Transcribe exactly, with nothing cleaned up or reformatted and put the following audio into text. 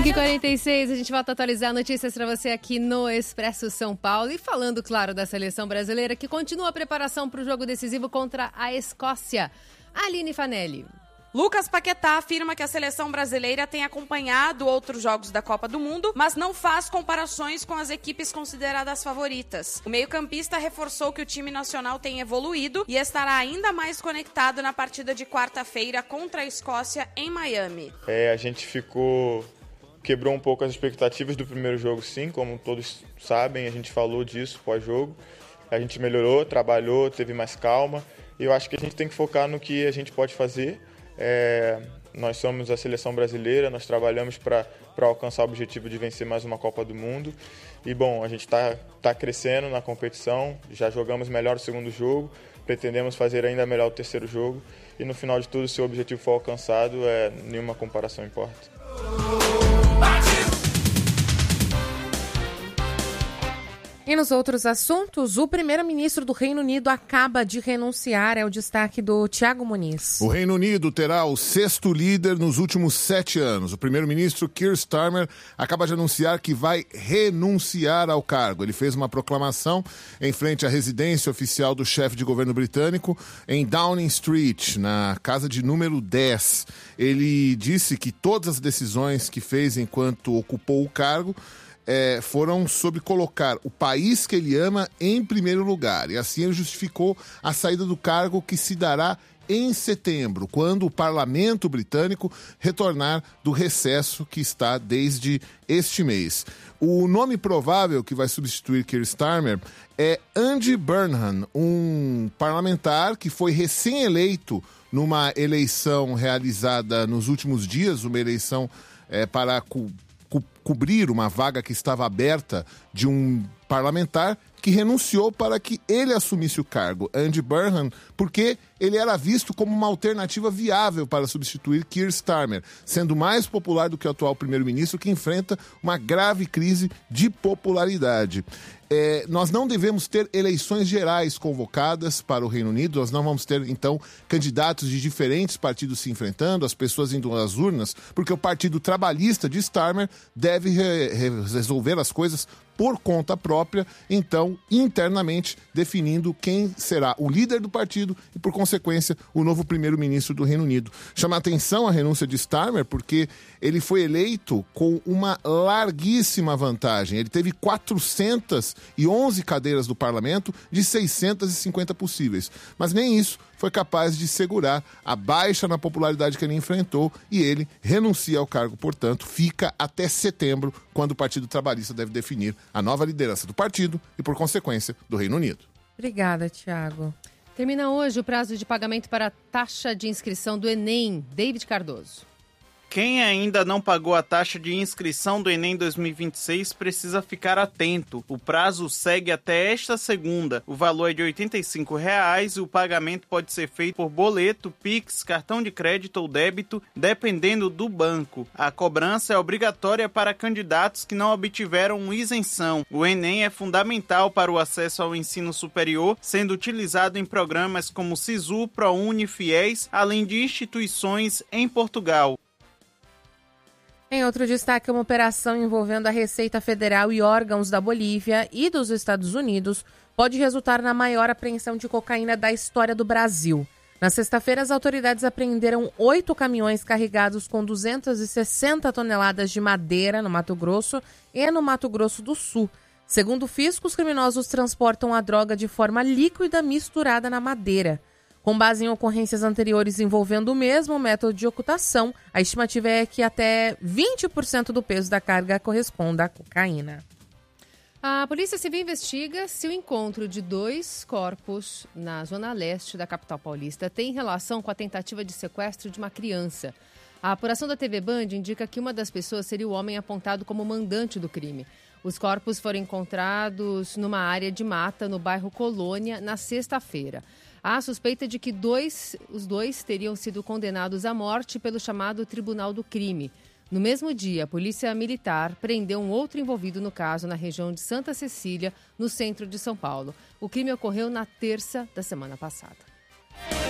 cinco e quarenta e seis, a gente volta a atualizar notícias para você aqui no Expresso São Paulo. E falando, claro, da seleção brasileira, que continua a preparação para o jogo decisivo contra a Escócia. Aline Fanelli. Lucas Paquetá afirma que a seleção brasileira tem acompanhado outros jogos da Copa do Mundo, mas não faz comparações com as equipes consideradas favoritas. O meio-campista reforçou que o time nacional tem evoluído e estará ainda mais conectado na partida de quarta-feira contra a Escócia em Miami. É, a gente ficou... quebrou um pouco as expectativas do primeiro jogo, sim, como todos sabem, a gente falou disso pós-jogo. A gente melhorou, trabalhou, teve mais calma. E eu acho que a gente tem que focar no que a gente pode fazer. É, nós somos a seleção brasileira, nós trabalhamos para alcançar o objetivo de vencer mais uma Copa do Mundo. E, bom, a gente está tá crescendo na competição, já jogamos melhor o segundo jogo, pretendemos fazer ainda melhor o terceiro jogo. E, no final de tudo, se o objetivo for alcançado, é, nenhuma comparação importa. E nos outros assuntos, o primeiro-ministro do Reino Unido acaba de renunciar, é o destaque do Thiago Muniz. O Reino Unido terá o sexto líder nos últimos sete anos. O primeiro-ministro Keir Starmer acaba de anunciar que vai renunciar ao cargo. Ele fez uma proclamação em frente à residência oficial do chefe de governo britânico em Downing Street, na casa de número dez. Ele disse que todas as decisões que fez enquanto ocupou o cargo É, foram sobre colocar o país que ele ama em primeiro lugar. E assim ele justificou a saída do cargo que se dará em setembro, quando o parlamento britânico retornar do recesso que está desde este mês. O nome provável que vai substituir Keir Starmer é Andy Burnham, um parlamentar que foi recém-eleito numa eleição realizada nos últimos dias, uma eleição é, para co- co- cobrir uma vaga que estava aberta de um parlamentar que renunciou para que ele assumisse o cargo, Andy Burnham, porque ele era visto como uma alternativa viável para substituir Keir Starmer, sendo mais popular do que o atual primeiro-ministro, que enfrenta uma grave crise de popularidade. É, nós não devemos ter eleições gerais convocadas para o Reino Unido, nós não vamos ter, então, candidatos de diferentes partidos se enfrentando, as pessoas indo às urnas, porque o Partido Trabalhista de Starmer deve re- re- resolver as coisas por conta própria, então, internamente, definindo quem será o líder do partido e, por consequência, o novo primeiro-ministro do Reino Unido. Chama a atenção a renúncia de Starmer porque ele foi eleito com uma larguíssima vantagem. Ele teve quatrocentas e onze cadeiras do parlamento de seiscentas e cinquenta possíveis. Mas nem isso foi capaz de segurar a baixa na popularidade que ele enfrentou e ele renuncia ao cargo, portanto, fica até setembro, quando o Partido Trabalhista deve definir a nova liderança do partido e, por consequência, do Reino Unido. Obrigada, Thiago. Termina hoje o prazo de pagamento para a taxa de inscrição do Enem. David Cardoso. Quem ainda não pagou a taxa de inscrição do Enem dois mil e vinte e seis precisa ficar atento. O prazo segue até esta segunda. O valor é de oitenta e cinco reais e o pagamento pode ser feito por boleto, Pix, cartão de crédito ou débito, dependendo do banco. A cobrança é obrigatória para candidatos que não obtiveram isenção. O Enem é fundamental para o acesso ao ensino superior, sendo utilizado em programas como Sisu, ProUni, Fiéis, além de instituições em Portugal. Em outro destaque, uma operação envolvendo a Receita Federal e órgãos da Bolívia e dos Estados Unidos pode resultar na maior apreensão de cocaína da história do Brasil. Na sexta-feira, as autoridades apreenderam oito caminhões carregados com duzentas e sessenta toneladas de madeira no Mato Grosso e no Mato Grosso do Sul. Segundo o fisco, os criminosos transportam a droga de forma líquida misturada na madeira. Com base em ocorrências anteriores envolvendo o mesmo método de ocultação, a estimativa é que até vinte por cento do peso da carga corresponda à cocaína. A Polícia Civil investiga se o encontro de dois corpos na zona leste da capital paulista tem relação com a tentativa de sequestro de uma criança. A apuração da T V Band indica que uma das pessoas seria o homem apontado como mandante do crime. Os corpos foram encontrados numa área de mata no bairro Colônia na sexta-feira. Há suspeita de que dois, os dois teriam sido condenados à morte pelo chamado Tribunal do Crime. No mesmo dia, a Polícia Militar prendeu um outro envolvido no caso na região de Santa Cecília, no centro de São Paulo. O crime ocorreu na terça da semana passada.